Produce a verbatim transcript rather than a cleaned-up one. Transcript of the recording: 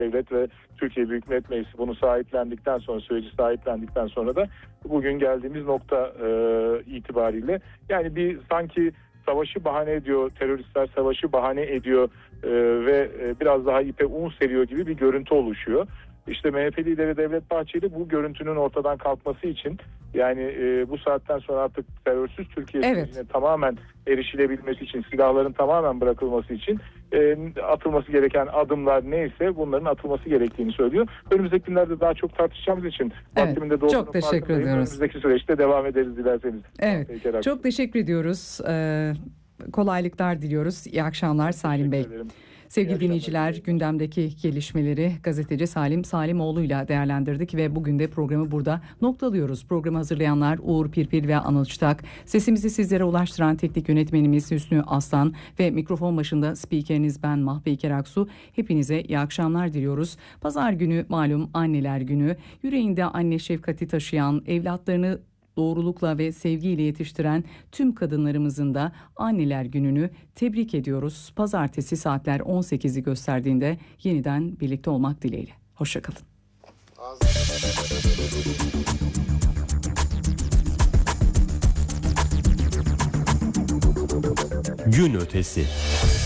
Devlet ve Türkiye Büyük Millet Meclisi bunu sahiplendikten sonra, süreci sahiplendikten sonra da bugün geldiğimiz nokta e, itibariyle yani bir sanki savaşı bahane ediyor, teröristler savaşı bahane ediyor e, ve e, biraz daha ipe un seriyor gibi bir görüntü oluşuyor. İşte M H P lideri Devlet Bahçeli bu görüntünün ortadan kalkması için yani e, bu saatten sonra artık terörsüz Türkiye Evet. sürecine tamamen erişilebilmesi için, silahların tamamen bırakılması için e, atılması gereken adımlar neyse bunların atılması gerektiğini söylüyor. Önümüzdeki günlerde daha çok tartışacağımız için Evet, vaktimin de dolduğunu çok teşekkür farkındayım. ediyoruz. Önümüzdeki süreçte devam ederiz dilerseniz. Evet, Peki, çok teşekkür ediyoruz. Ee, kolaylıklar diliyoruz. İyi akşamlar Salim Bey. ederim. Sevgili İyi dinleyiciler, akşamlar. gündemdeki gelişmeleri gazeteci Salim Salimoğlu'yla değerlendirdik ve bugün de programı burada noktalıyoruz. Programı hazırlayanlar Uğur Pirpil ve Anıl Çıtak, sesimizi sizlere ulaştıran teknik yönetmenimiz Hüsnü Aslan ve mikrofon başında spikeriniz ben Mahve İker Aksu. Hepinize iyi akşamlar diliyoruz. Pazar günü malum Anneler Günü, yüreğinde anne şefkati taşıyan, evlatlarını doğrulukla ve sevgiyle yetiştiren tüm kadınlarımızın da Anneler Günü'nü tebrik ediyoruz. Pazartesi saatler on sekizi gösterdiğinde yeniden birlikte olmak dileğiyle. Hoşça kalın. Gün ötesi.